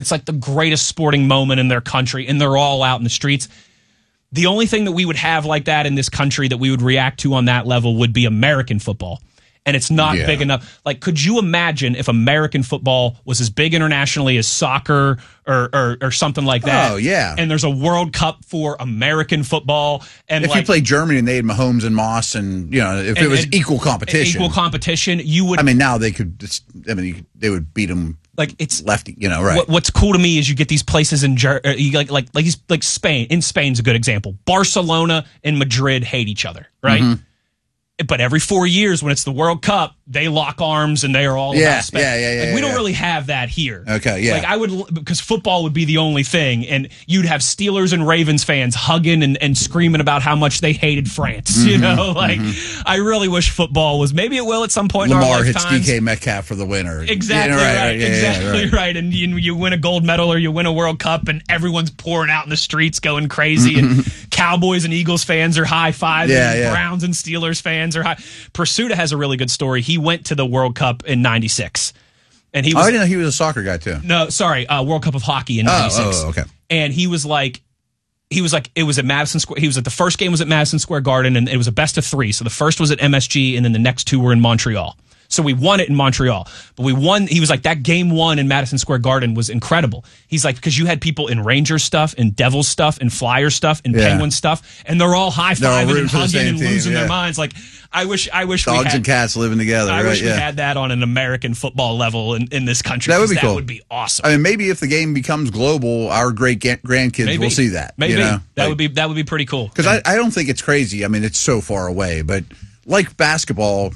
It's like the greatest sporting moment in their country, and they're all out in the streets. The only thing that we would have like that in this country that we would react to on that level would be American football. And it's not big enough. Like, could you imagine if American football was as big internationally as soccer or something like that? Oh, yeah. And there's a World Cup for American football. And if you played Germany and they had Mahomes and Moss and, if it was equal competition. You would. I mean, now they could, they would beat them. Like, it's lefty, right. What's cool to me is you get these places in like Spain. In Spain's a good example. Barcelona and Madrid hate each other, right? Mm-hmm. But every 4 years when it's the World Cup, they lock arms and they are all about Spain. We don't really have that here. Okay, yeah. Like, I would, because football would be the only thing, and you'd have Steelers and Ravens fans hugging and screaming about how much they hated France. Mm-hmm, I really wish football was. Maybe it will at some point Lamar in our lifetimes. hits DK Metcalf for the winner. Exactly right. And you win a gold medal or you win a World Cup, and everyone's pouring out in the streets going crazy, and Cowboys and Eagles fans are high-fiving, and Browns and Steelers fans are high. Pursuta has a really good story. He went to the World Cup in '96, and he was. I didn't know he was a soccer guy too. No, sorry, World Cup of Hockey in '96. Oh, okay. And he was like, it was at Madison Square. He was at the first game was at Madison Square Garden, and it was a best of 3. So the first was at MSG, and then the next 2 were in Montreal. So we won it in Montreal, but we won. He was like, that game 1 in Madison Square Garden was incredible. He's like, because you had people in Rangers stuff, and Devils stuff, and Flyers stuff, and Penguins stuff, and they're all high-fiving and hugging and losing their minds. Like, I wish dogs and cats living together. I wish we had that on an American football level in this country. That would be cool. That would be awesome. I mean, maybe if the game becomes global, our great grandkids will see that. Maybe that would be pretty cool. Because I don't think it's crazy. I mean, it's so far away, but like basketball,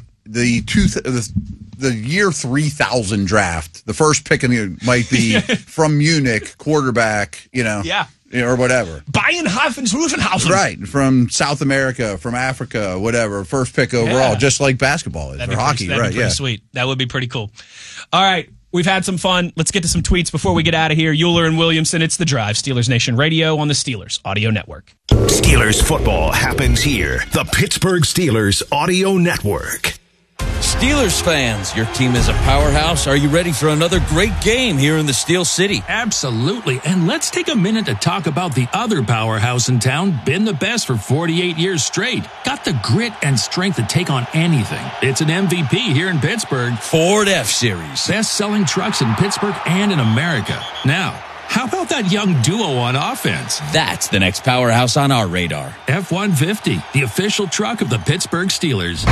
the year 3000 draft, the first pick might be from Munich, quarterback, or whatever. Bayern-Rufenhausen. Right, from South America, from Africa, whatever, first pick overall, just like basketball is, or hockey, right? That'd be sweet. That would be pretty cool. All right, we've had some fun. Let's get to some tweets before we get out of here. Euler and Williamson, it's The Drive, Steelers Nation Radio on the Steelers Audio Network. Steelers football happens here. The Pittsburgh Steelers Audio Network. Steelers fans, your team is a powerhouse. Are you ready for another great game here in the Steel City? Absolutely. And let's take a minute to talk about the other powerhouse in town, been the best for 48 years straight. Got the grit and strength to take on anything. It's an MVP here in Pittsburgh. Ford F-Series. Best-selling trucks in Pittsburgh and in America. Now, how about that young duo on offense? That's the next powerhouse on our radar. F-150, the official truck of the Pittsburgh Steelers.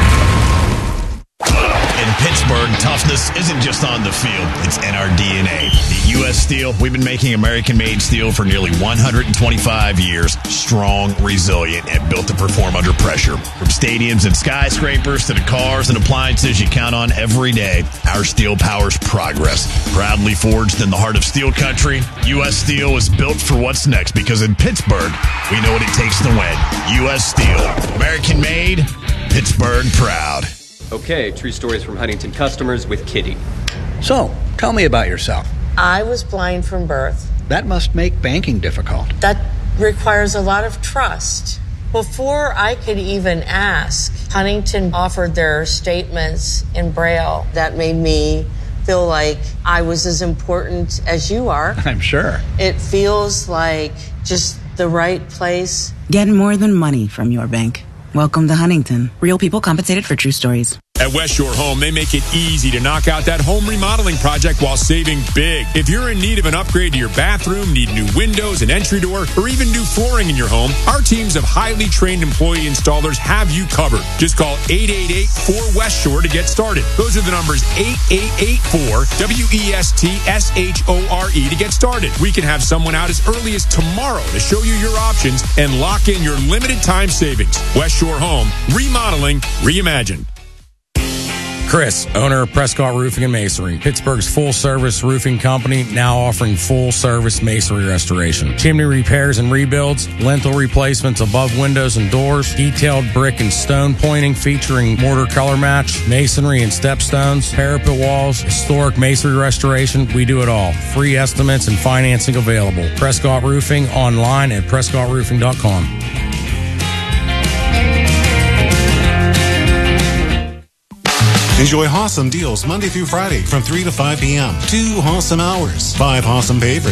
In Pittsburgh, toughness isn't just on the field, it's in our DNA. At U.S. Steel, we've been making American-made steel for nearly 125 years. Strong, resilient, and built to perform under pressure. From stadiums and skyscrapers to the cars and appliances you count on every day, our steel powers progress. Proudly forged in the heart of steel country, U.S. Steel is built for what's next because in Pittsburgh, we know what it takes to win. U.S. Steel, American-made, Pittsburgh proud. Okay, true stories from Huntington customers with Kitty. So, tell me about yourself. I was blind from birth. That must make banking difficult. That requires a lot of trust. Before I could even ask, Huntington offered their statements in Braille. That made me feel like I was as important as you are. I'm sure. It feels like just the right place. Get more than money from your bank. Welcome to Huntington. Real people compensated for true stories. At West Shore Home, they make it easy to knock out that home remodeling project while saving big. If you're in need of an upgrade to your bathroom, need new windows, an entry door, or even new flooring in your home, our teams of highly trained employee installers have you covered. Just call 888-4West Shore to get started. Those are the numbers 8884-WESTSHORE to get started. We can have someone out as early as tomorrow to show you your options and lock in your limited time savings. West Shore Home, remodeling, reimagined. Chris, owner of Prescott Roofing and Masonry, Pittsburgh's full-service roofing company, now offering full-service masonry restoration. Chimney repairs and rebuilds, lintel replacements above windows and doors, detailed brick and stone pointing featuring mortar color match, masonry and stepstones, parapet walls, historic masonry restoration. We do it all. Free estimates and financing available. Prescott Roofing, online at prescottroofing.com. Enjoy awesome deals Monday through Friday from 3 to 5 p.m. 2 awesome hours, 5 awesome favorites.